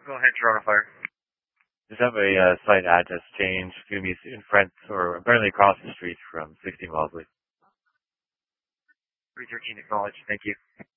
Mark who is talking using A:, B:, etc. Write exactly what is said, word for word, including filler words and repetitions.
A: Go ahead, Toronto Fire.
B: Just have a uh, slight address change. Going to be in front or apparently across the street from sixteen Wellesley.
A: three thirteen acknowledged. Thank you.